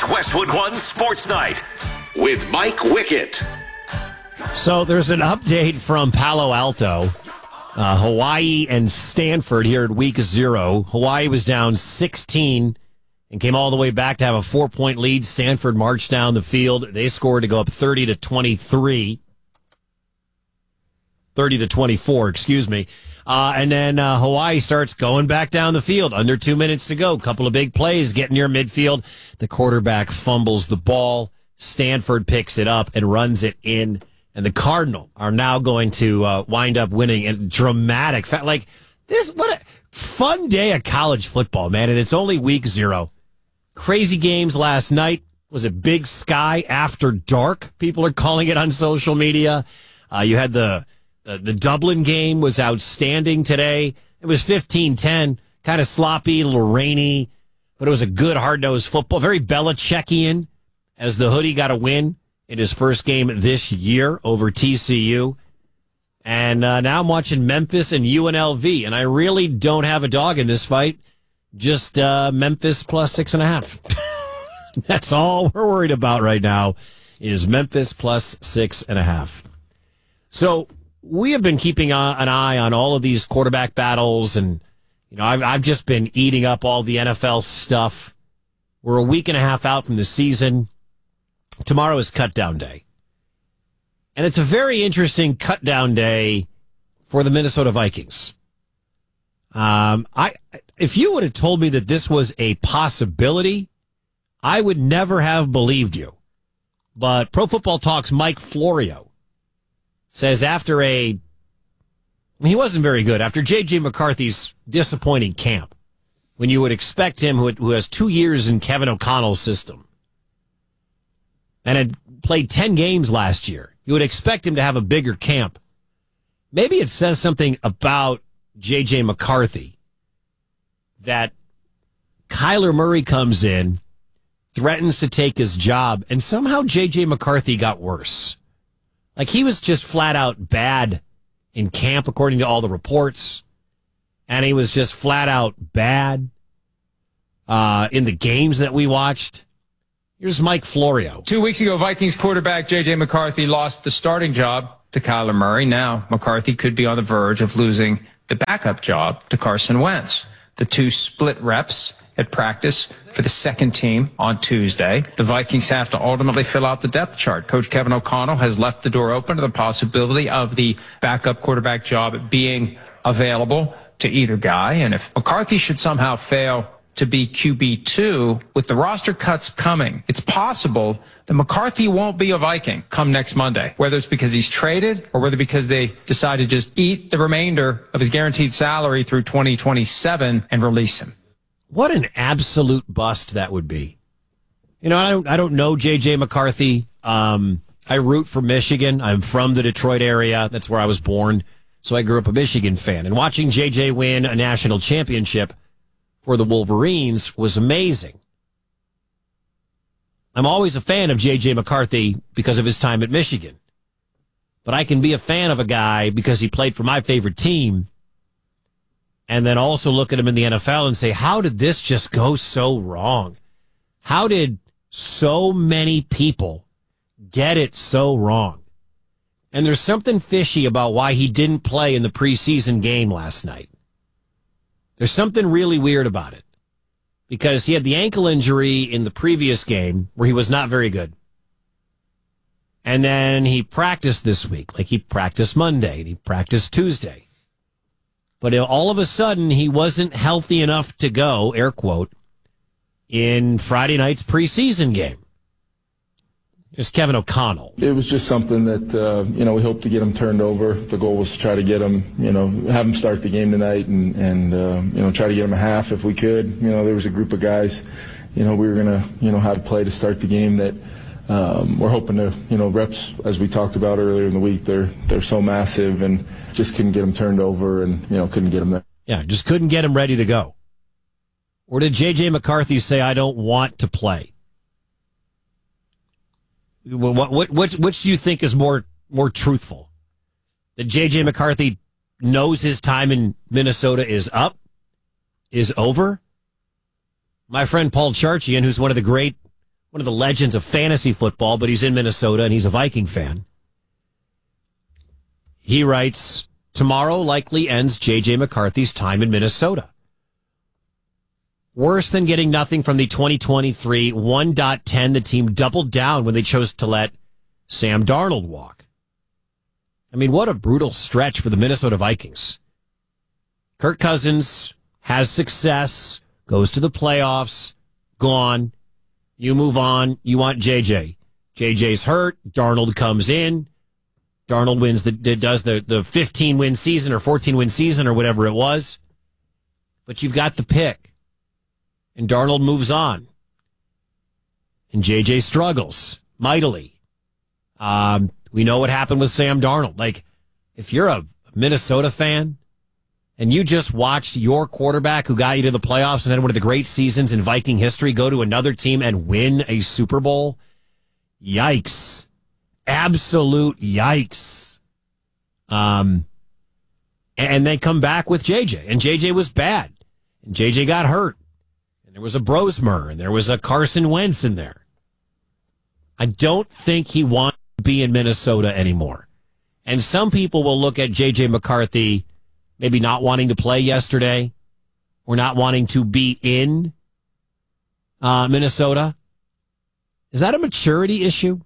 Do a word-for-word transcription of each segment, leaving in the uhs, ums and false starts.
It's Westwood One Sports Night with Mike Wickett. So there's an update from Palo Alto, uh, Hawaii and Stanford here at week zero. Hawaii was down sixteen and came all the way back to have a four-point lead. Stanford marched down the field. They scored to go up thirty to twenty-three. thirty to twenty-four, excuse me. Uh, and then uh, Hawaii starts going back down the field. Under two minutes to go. Couple of big plays, getting near midfield. The quarterback fumbles the ball. Stanford picks it up and runs it in. And the Cardinal are now going to uh, wind up winning. And dramatic. Like, this, what a fun day of college football, man. And it's only week zero. Crazy games last night. Was it Big Sky After Dark? People are calling it on social media. Uh, you had the... Uh, the Dublin game was outstanding today. It was fifteen ten, kind of sloppy, a little rainy, but it was a good, hard-nosed football. Very Belichickian, as the Hoodie got a win in his first game this year over T C U. And uh, now I'm watching Memphis and U N L V, and I really don't have a dog in this fight. Just uh, Memphis plus six and a half. That's all we're worried about right now is Memphis plus six and a half. So we have been keeping an eye on all of these quarterback battles, and you know, I've, I've just been eating up all the N F L stuff. We're a week and a half out from the season. Tomorrow is cut down day, and it's a very interesting cut down day for the Minnesota Vikings. Um, I if you would have told me that this was a possibility, I would never have believed you. But Pro Football Talk's Mike Florio says after a, I mean, he wasn't very good, after J J McCarthy's disappointing camp, when you would expect him, who, who has two years in Kevin O'Connell's system, and had played ten games last year, you would expect him to have a bigger camp. Maybe it says something about J J McCarthy that Kyler Murray comes in, threatens to take his job, and somehow J J McCarthy got worse. Like, he was just flat out bad in camp, according to all the reports. And he was just flat out bad uh, in the games that we watched. Here's Mike Florio. Two weeks ago, Vikings quarterback J J McCarthy lost the starting job to Kyler Murray. Now, McCarthy could be on the verge of losing the backup job to Carson Wentz. The two split reps at practice for the second team on Tuesday. The Vikings have to ultimately fill out the depth chart. Coach Kevin O'Connell has left the door open to the possibility of the backup quarterback job being available to either guy. And if McCarthy should somehow fail to be Q B two, with the roster cuts coming, it's possible that McCarthy won't be a Viking come next Monday, whether it's because he's traded or whether because they decide to just eat the remainder of his guaranteed salary through twenty twenty-seven and release him. What an absolute bust that would be. You know, I don't, I don't know J J McCarthy. Um, I root for Michigan. I'm from the Detroit area. That's where I was born. So I grew up a Michigan fan. And watching J J win a national championship for the Wolverines was amazing. I'm always a fan of J J McCarthy because of his time at Michigan. But I can be a fan of a guy because he played for my favorite team, and then also look at him in the N F L and say, how did this just go so wrong? How did so many people get it so wrong? And there's something fishy about why he didn't play in the preseason game last night. There's something really weird about it, because he had the ankle injury in the previous game where he was not very good. And then he practiced this week, like he practiced Monday and he practiced Tuesday. But all of a sudden, he wasn't healthy enough to go, air quote, in Friday night's preseason game. It's Kevin O'Connell. It was just something that, uh, you know, we hoped to get him turned over. The goal was to try to get him, you know, have him start the game tonight and, and uh, you know, try to get him a half if we could. You know, there was a group of guys, you know, we were going to, you know, have to play to start the game that um, we're hoping to, you know, reps, as we talked about earlier in the week, they're, they're so massive, and just couldn't get him turned over and, you know, couldn't get him there. Yeah, just couldn't get him ready to go. Or did J J McCarthy say, I don't want to play? What, what, what, which do you think is more, more truthful? That J J McCarthy knows his time in Minnesota is up, is over? My friend Paul Charchian, who's one of the great one of the legends of fantasy football, but he's in Minnesota and he's a Viking fan. He writes, tomorrow likely ends J J. McCarthy's time in Minnesota. Worse than getting nothing from the twenty twenty-three one point ten, the team doubled down when they chose to let Sam Darnold walk. I mean, what a brutal stretch for the Minnesota Vikings. Kirk Cousins has success, goes to the playoffs, gone. You move on. You want J J. J J's hurt. Darnold comes in. Darnold wins the does the the fifteen-win season or fourteen-win season or whatever it was. But you've got the pick. And Darnold moves on. And J J struggles mightily. Um, we know what happened with Sam Darnold. Like, if you're a Minnesota fan and you just watched your quarterback who got you to the playoffs and had one of the great seasons in Viking history go to another team and win a Super Bowl, yikes. Absolute yikes. Um, and they come back with J J. And J J was bad. And J J got hurt. And there was a Brosmer. And there was a Carson Wentz in there. I don't think he wants to be in Minnesota anymore. And some people will look at J J. McCarthy maybe not wanting to play yesterday or not wanting to be in uh, Minnesota. Is that a maturity issue?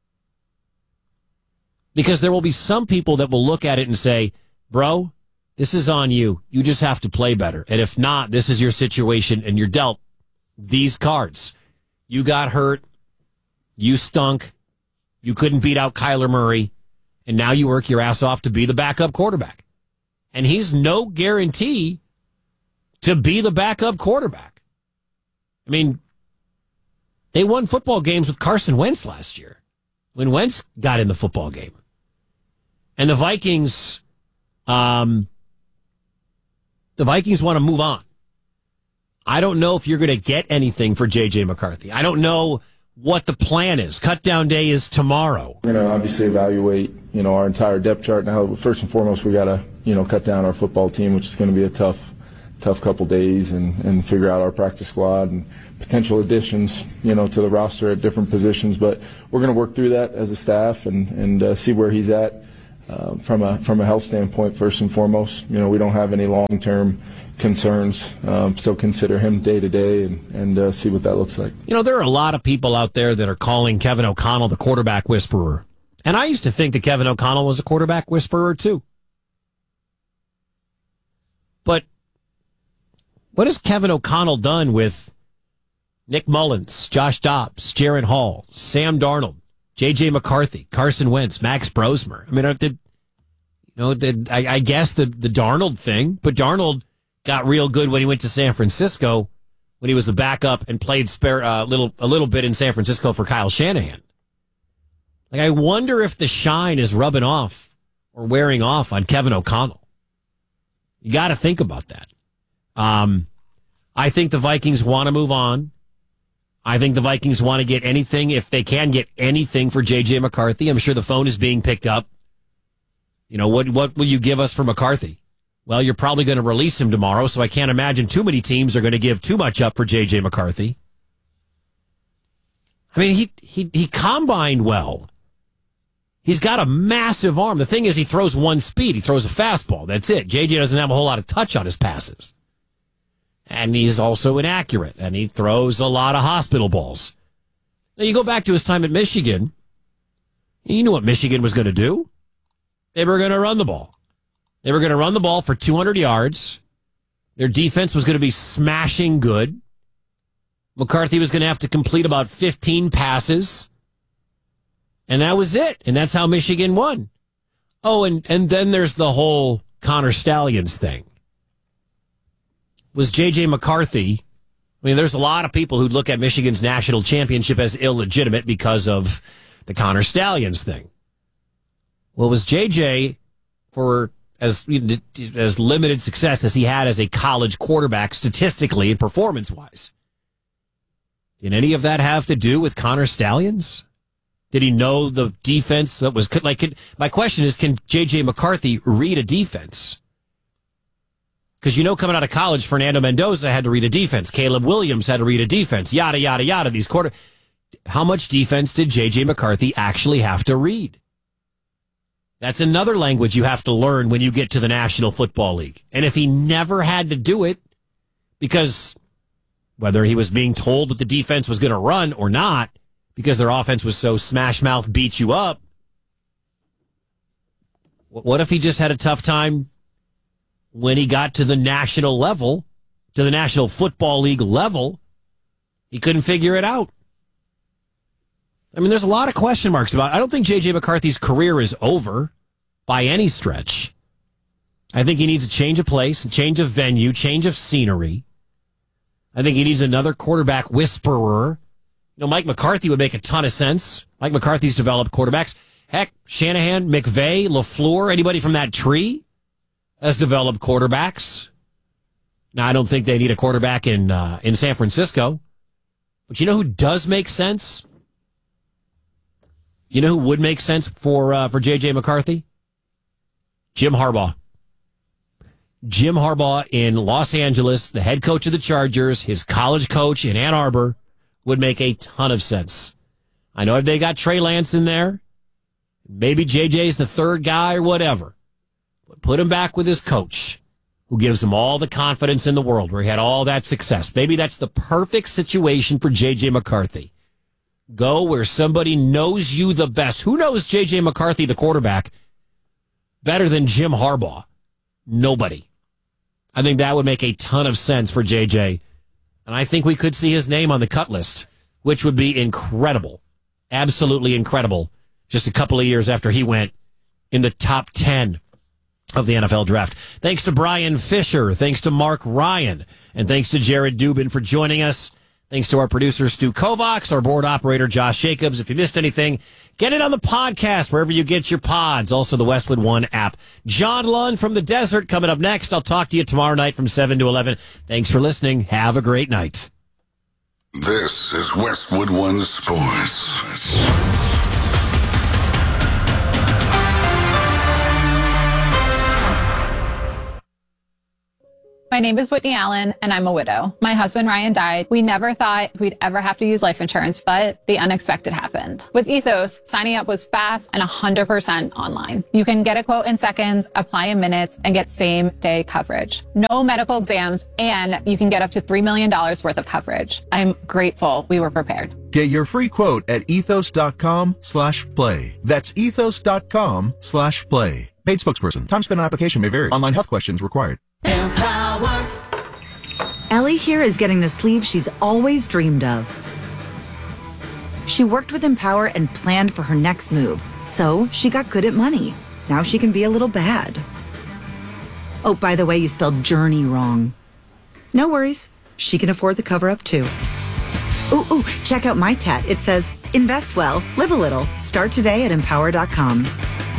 Because there will be some people that will look at it and say, bro, this is on you. You just have to play better. And if not, this is your situation and you're dealt these cards. You got hurt. You stunk. You couldn't beat out Kyler Murray. And now you work your ass off to be the backup quarterback. And he's no guarantee to be the backup quarterback. I mean, they won football games with Carson Wentz last year when Wentz got in the football game. And the Vikings, um, the Vikings want to move on. I don't know if you're going to get anything for J J. McCarthy. I don't know what the plan is. Cut down day is tomorrow. We're going to obviously evaluate, you know, our entire depth chart now. First and foremost, we got to, you know, cut down our football team, which is going to be a tough, tough couple days, and, and figure out our practice squad and potential additions, you know, to the roster at different positions. But we're going to work through that as a staff and and uh, see where he's at uh, from a from a health standpoint. First and foremost, you know, we don't have any long-term concerns. Um, still consider him day to day and, and uh, see what that looks like. You know, there are a lot of people out there that are calling Kevin O'Connell the quarterback whisperer. And I used to think that Kevin O'Connell was a quarterback whisperer too. But what has Kevin O'Connell done with Nick Mullins, Josh Dobbs, Jaron Hall, Sam Darnold, J J. McCarthy, Carson Wentz, Max Brosmer? I mean, did, you know, did, I, I guess the, the Darnold thing, but Darnold got real good when he went to San Francisco, when he was the backup and played spare uh, little a little bit in San Francisco for Kyle Shanahan. Like, I wonder if the shine is rubbing off or wearing off on Kevin O'Connell. You got to think about that. Um, I think the Vikings want to move on. I think the Vikings want to get anything, if they can get anything for J J. McCarthy. I'm sure the phone is being picked up. You know, what what will you give us for McCarthy? Well, you're probably going to release him tomorrow, so I can't imagine too many teams are going to give too much up for J J. McCarthy. I mean, he he he combined well. He's got a massive arm. The thing is, he throws one speed. He throws a fastball. That's it. J J doesn't have a whole lot of touch on his passes. And he's also inaccurate, and he throws a lot of hospital balls. Now, you go back to his time at Michigan, you knew what Michigan was going to do. They were going to run the ball. They were going to run the ball for two hundred yards. Their defense was going to be smashing good. McCarthy was going to have to complete about fifteen passes. And that was it. And that's how Michigan won. Oh, and, and then there's the whole Connor Stallions thing. Was J J. McCarthy, I mean, there's a lot of people who look at Michigan's national championship as illegitimate because of the Connor Stallions thing. Well, was J J, for as as limited success as he had as a college quarterback statistically and performance-wise, did any of that have to do with Connor Stallions? Did he know the defense that was like? Could, my question is, can J J. McCarthy read a defense? Because, you know, coming out of college, Fernando Mendoza had to read a defense. Caleb Williams had to read a defense. Yada, yada, yada. These quarter. how much defense did J J. McCarthy actually have to read? That's another language you have to learn when you get to the National Football League. And if he never had to do it, because whether he was being told what the defense was going to run or not, because their offense was so smash mouth, beat you up, what if he just had a tough time when he got to the national level, to the National Football League level? He couldn't figure it out. I mean, there's a lot of question marks about it. I don't think J J. McCarthy's career is over by any stretch. I think he needs a change of place, a change of venue, change of scenery. I think he needs another quarterback whisperer. You know, Mike McCarthy would make a ton of sense. Mike McCarthy's developed quarterbacks. Heck, Shanahan, McVay, LaFleur, anybody from that tree has developed quarterbacks. Now, I don't think they need a quarterback in uh, in San Francisco. But you know who does make sense? You know who would make sense for uh, for J J. McCarthy? Jim Harbaugh. Jim Harbaugh in Los Angeles, the head coach of the Chargers, his college coach in Ann Arbor, would make a ton of sense. I know they got Trey Lance in there. Maybe J J's the third guy or whatever. But put him back with his coach, who gives him all the confidence in the world, where he had all that success. Maybe that's the perfect situation for J J. McCarthy. Go where somebody knows you the best. Who knows J J. McCarthy, the quarterback, better than Jim Harbaugh? Nobody. I think that would make a ton of sense for J J. And I think we could see his name on the cut list, which would be incredible. Absolutely incredible. Just a couple of years after he went in the top ten of the N F L draft. Thanks to Brian Fisher. Thanks to Mark Ryan. And thanks to Jared Dubin for joining us. Thanks to our producer, Stu Kovacs, our board operator, Josh Jacobs. If you missed anything, get it on the podcast, wherever you get your pods. Also, the Westwood One app. John Lund from the desert coming up next. I'll talk to you tomorrow night from seven to eleven. Thanks for listening. Have a great night. This is Westwood One Sports. My name is Whitney Allen, and I'm a widow. My husband, Ryan, died. We never thought we'd ever have to use life insurance, but the unexpected happened. With Ethos, signing up was fast and one hundred percent online. You can get a quote in seconds, apply in minutes, and get same-day coverage. No medical exams, and you can get up to three million dollars worth of coverage. I'm grateful we were prepared. Get your free quote at ethos.com slash play. That's ethos.com slash play. Paid spokesperson. Time spent on application may vary. Online health questions required. Empower. Ellie here is getting the sleeve she's always dreamed of. She worked with Empower and planned for her next move, so she got good at money. Now she can be a little bad. Oh, by the way, you spelled journey wrong. No worries. She can afford the cover-up, too. Ooh, ooh, check out my tat. It says, invest well, live a little. Start today at empower dot com.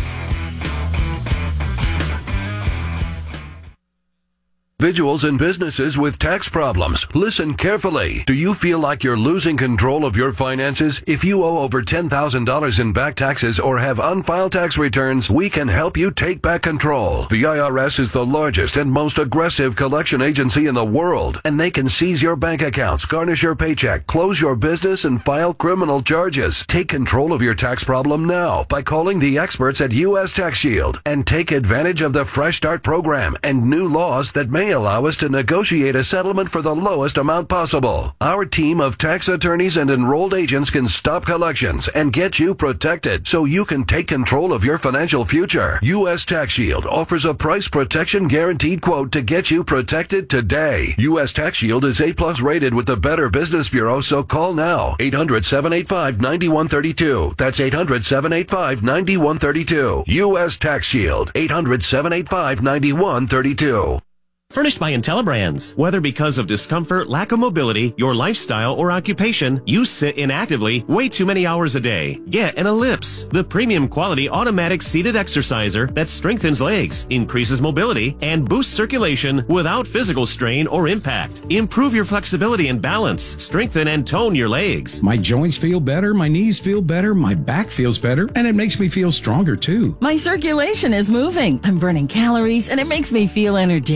Individuals and businesses with tax problems. Listen carefully. Do you feel like you're losing control of your finances? If you owe over ten thousand dollars in back taxes or have unfiled tax returns, we can help you take back control. The I R S is the largest and most aggressive collection agency in the world, and they can seize your bank accounts, garnish your paycheck, close your business, and file criminal charges. Take control of your tax problem now by calling the experts at U S Tax Shield and take advantage of the Fresh Start program and new laws that may allow us to negotiate a settlement for the lowest amount possible. Our team of tax attorneys and enrolled agents can stop collections and get you protected so you can take control of your financial future. U S Tax Shield offers a price protection guaranteed quote to get you protected today. U S Tax Shield is A plus rated with the Better Business Bureau, so call now. eight hundred, seven eight five, nine one three two. That's eight hundred, seven eight five, nine one three two. U S Tax Shield. eight hundred, seven eight five, nine one three two. Furnished by IntelliBrands. Whether because of discomfort, lack of mobility, your lifestyle, or occupation, you sit inactively way too many hours a day. Get an Ellipse, the premium quality automatic seated exerciser that strengthens legs, increases mobility, and boosts circulation without physical strain or impact. Improve your flexibility and balance, strengthen and tone your legs. My joints feel better, my knees feel better, my back feels better, and it makes me feel stronger too. My circulation is moving. I'm burning calories, and it makes me feel energetic.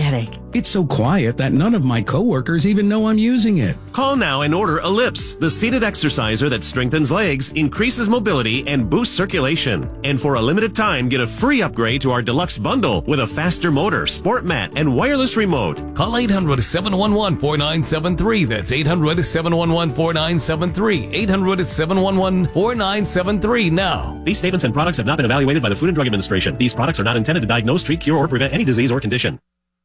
It's so quiet that none of my coworkers even know I'm using it. Call now and order Ellipse, the seated exerciser that strengthens legs, increases mobility, and boosts circulation. And for a limited time, get a free upgrade to our deluxe bundle with a faster motor, sport mat, and wireless remote. Call eight hundred, seven one one, four nine seven three. That's eight hundred, seven one one, four nine seven three. eight hundred, seven one one, four nine seven three now. These statements and products have not been evaluated by the Food and Drug Administration. These products are not intended to diagnose, treat, cure, or prevent any disease or condition.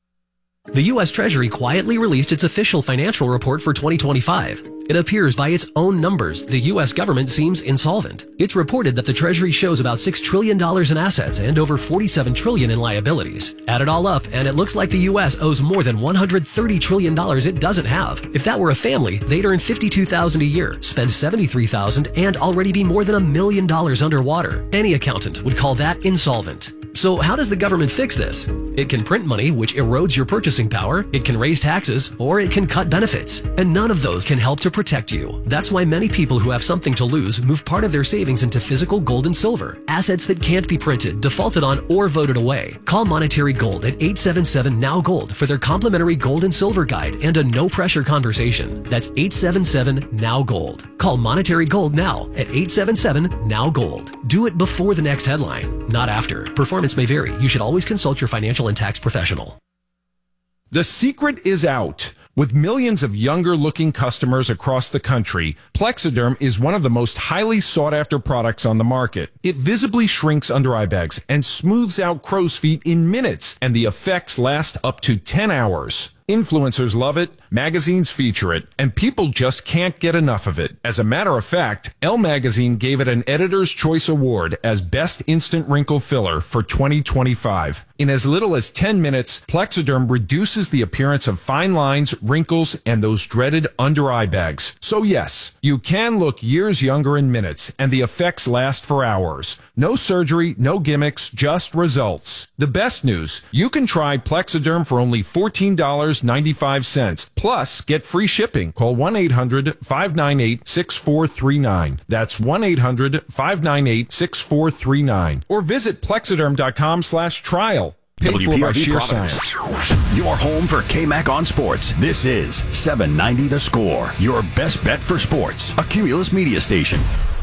The U S Treasury quietly released its official financial report for twenty twenty-five. It appears by its own numbers, the U S government seems insolvent. It's reported that the Treasury shows about six trillion dollars in assets and over forty-seven trillion dollars in liabilities. Add it all up, and it looks like the U S owes more than one hundred thirty trillion dollars it doesn't have. If that were a family, they'd earn fifty-two thousand dollars a year, spend seventy-three thousand dollars, and already be more than a million dollars underwater. Any accountant would call that insolvent. So how does the government fix this? It can print money, which erodes your purchasing power, it can raise taxes, or it can cut benefits. And none of those can help to protect you. That's why many people who have something to lose move part of their savings into physical gold and silver, assets that can't be printed, defaulted on, or voted away. Call Monetary Gold at eight seven seven, N O W Gold for their complimentary gold and silver guide and a no-pressure conversation. That's eight seven seven, N O W Gold. Call Monetary Gold now at eight seven seven, N O W Gold. Do it before the next headline, not after. Performance may vary. You should always consult your financial and tax professional. The secret is out. With millions of younger-looking customers across the country, Plexiderm is one of the most highly sought-after products on the market. It visibly shrinks under-eye bags and smooths out crow's feet in minutes, and the effects last up to ten hours. Influencers love it, magazines feature it, and people just can't get enough of it. As a matter of fact, Elle Magazine gave it an Editor's Choice Award as Best Instant Wrinkle Filler for twenty twenty-five. In as little as ten minutes, Plexiderm reduces the appearance of fine lines, wrinkles, and those dreaded under-eye bags. So yes, you can look years younger in minutes, and the effects last for hours. No surgery, no gimmicks, just results. The best news, you can try Plexiderm for only fourteen dollars and ninety-five cents. Plus, get free shipping. Call one eight hundred, five nine eight, six four three nine. That's one eight hundred, five nine eight, six four three nine. Or visit plexiderm.com slash trial. Paid for by Sheer Science. Your home for K-Mac on sports. This is seven ninety The Score, your best bet for sports. A Cumulus media station.